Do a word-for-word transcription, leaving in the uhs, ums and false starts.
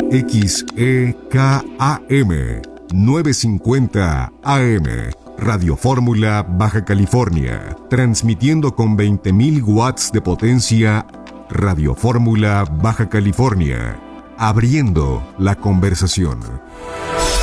X E K A M novecientos cincuenta A M, Radio Fórmula Baja California, transmitiendo con veinte mil watts de potencia. Radio Fórmula Baja California, abriendo la conversación.